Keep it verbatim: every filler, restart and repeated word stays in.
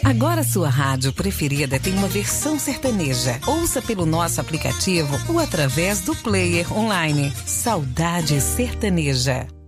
Agora sua rádio preferida tem uma versão sertaneja. Ouça pelo nosso aplicativo ou através do player online. Saudade Sertaneja.